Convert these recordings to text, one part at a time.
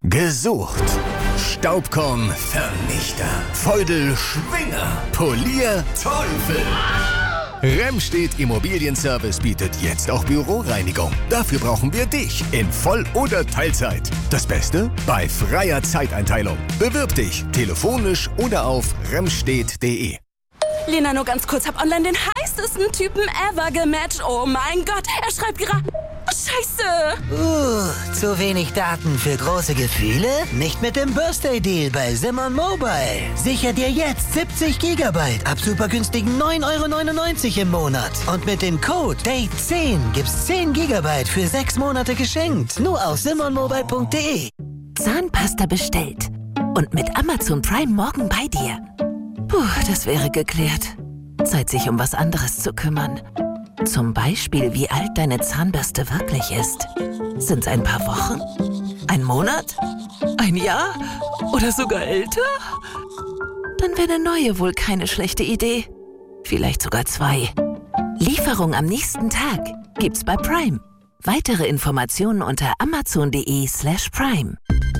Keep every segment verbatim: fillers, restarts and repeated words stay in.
Gesucht. Staubkorn-Vernichter. Feudel-Schwinger. Polier-Teufel. Remstedt Immobilienservice bietet jetzt auch Büroreinigung. Dafür brauchen wir dich in Voll- oder Teilzeit. Das Beste? Bei freier Zeiteinteilung. Bewirb dich telefonisch oder auf remstedt punkt de. Lena, nur ganz kurz, hab online den heißesten Typen ever gematcht. Oh mein Gott, er schreibt gerade... Scheiße! Uh, zu wenig Daten für große Gefühle? Nicht mit dem Birthday-Deal bei Simon Mobile. Sicher dir jetzt siebzig Gigabyte ab super günstigen neun Euro neunundneunzig im Monat. Und mit dem Code Date zehn gibt's zehn Gigabyte für sechs Monate geschenkt. Nur auf simon mobile punkt de. Zahnpasta bestellt. Und mit Amazon Prime morgen bei dir. Puh, das wäre geklärt. Zeit, sich um was anderes zu kümmern. Zum Beispiel, wie alt deine Zahnbürste wirklich ist. Sind's ein paar Wochen? Ein Monat? Ein Jahr? Oder sogar älter? Dann wäre eine neue wohl keine schlechte Idee. Vielleicht sogar zwei. Lieferung am nächsten Tag gibt's bei Prime. Weitere Informationen unter amazon punkt de slash prime.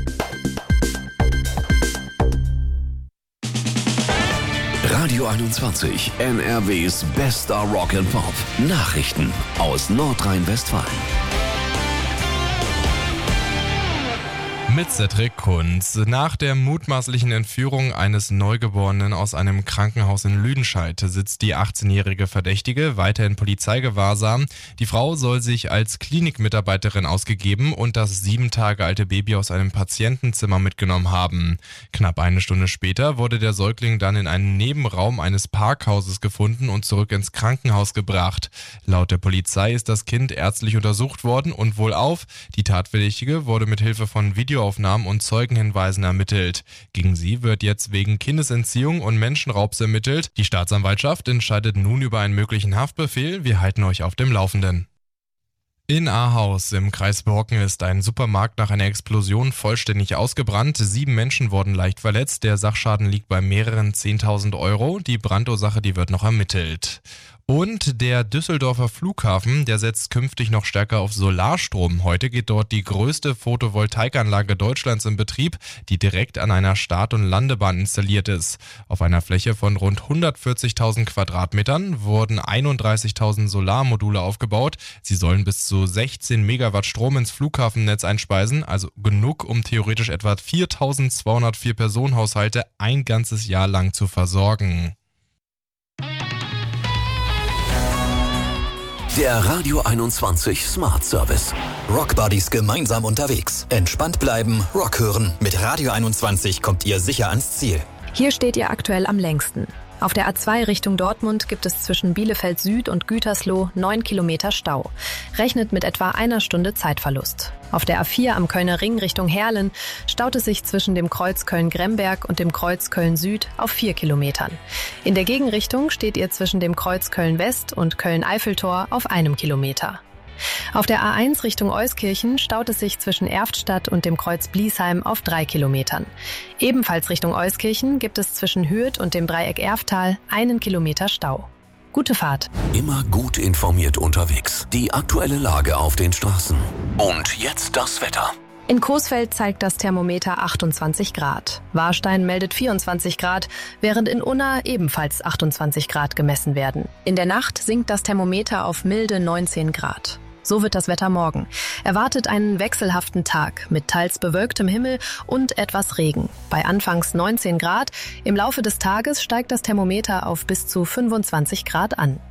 Radio einundzwanzig, N R Ws bester Rock and Pop. Nachrichten aus Nordrhein-Westfalen. Mit Cedric Kunz. Nach der mutmaßlichen Entführung eines Neugeborenen aus einem Krankenhaus in Lüdenscheid sitzt die achtzehnjährige Verdächtige weiter in Polizeigewahrsam. Die Frau soll sich als Klinikmitarbeiterin ausgegeben und das sieben Tage alte Baby aus einem Patientenzimmer mitgenommen haben. Knapp eine Stunde später wurde der Säugling dann in einem Nebenraum eines Parkhauses gefunden und zurück ins Krankenhaus gebracht. Laut der Polizei ist das Kind ärztlich untersucht worden und wohlauf, die Tatverdächtige wurde mit Hilfe von Videoaufnahmen und Zeugenhinweisen ermittelt. Gegen sie wird jetzt wegen Kindesentziehung und Menschenraubs ermittelt. Die Staatsanwaltschaft entscheidet nun über einen möglichen Haftbefehl. Wir halten euch auf dem Laufenden. In Ahaus im Kreis Borken ist ein Supermarkt nach einer Explosion vollständig ausgebrannt. Sieben Menschen wurden leicht verletzt. Der Sachschaden liegt bei mehreren zehntausend Euro. Die Brandursache, die wird noch ermittelt. Und der Düsseldorfer Flughafen, der setzt künftig noch stärker auf Solarstrom. Heute geht dort die größte Photovoltaikanlage Deutschlands in Betrieb, die direkt an einer Start- und Landebahn installiert ist. Auf einer Fläche von rund hundertvierzigtausend Quadratmetern wurden einunddreißigtausend Solarmodule aufgebaut. Sie sollen bis zu sechzehn Megawatt Strom ins Flughafennetz einspeisen, also genug, um theoretisch etwa viertausendzweihundertvier Personenhaushalte ein ganzes Jahr lang zu versorgen. Der Radio einundzwanzig Smart Service. Rockbuddies gemeinsam unterwegs. Entspannt bleiben, Rock hören. Mit Radio einundzwanzig kommt ihr sicher ans Ziel. Hier steht ihr aktuell am längsten. Auf der A zwei Richtung Dortmund gibt es zwischen Bielefeld Süd und Gütersloh neun Kilometer Stau. Rechnet mit etwa einer Stunde Zeitverlust. Auf der A vier am Kölner Ring Richtung Heerlen staut es sich zwischen dem Kreuz Köln-Gremberg und dem Kreuz Köln-Süd auf vier Kilometern. In der Gegenrichtung steht ihr zwischen dem Kreuz Köln-West und Köln-Eiffeltor auf einem Kilometer. Auf der A eins Richtung Euskirchen staut es sich zwischen Erftstadt und dem Kreuz Bliesheim auf drei Kilometern. Ebenfalls Richtung Euskirchen gibt es zwischen Hürth und dem Dreieck Erftal einen Kilometer Stau. Gute Fahrt. Immer gut informiert unterwegs. Die aktuelle Lage auf den Straßen. Und jetzt das Wetter. In Coesfeld zeigt das Thermometer achtundzwanzig Grad. Warstein meldet vierundzwanzig Grad, während in Unna ebenfalls achtundzwanzig Grad gemessen werden. In der Nacht sinkt das Thermometer auf milde neunzehn Grad. So wird das Wetter morgen. Erwartet einen wechselhaften Tag mit teils bewölktem Himmel und etwas Regen. Bei anfangs neunzehn Grad, im Laufe des Tages steigt das Thermometer auf bis zu fünfundzwanzig Grad an.